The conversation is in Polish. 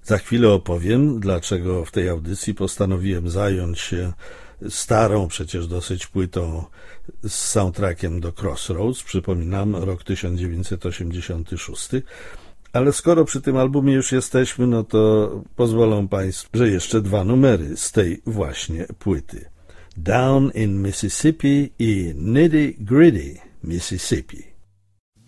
Za chwilę opowiem, dlaczego w tej audycji postanowiłem zająć się starą przecież dosyć płytą z soundtrackiem do Crossroads. Przypominam, rok 1986. Ale skoro przy tym albumie już jesteśmy, no to pozwolą Państwo, że jeszcze 2 numery z tej właśnie płyty. Down in Mississippi i Nitty Gritty Mississippi.